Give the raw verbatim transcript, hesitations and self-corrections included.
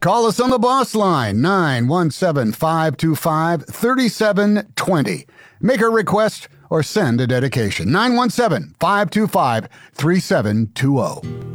Call us on the boss line, nine one seven, five two five, three seven two zero. Make a request or send a dedication, nine one seven, five two five, three seven two zero.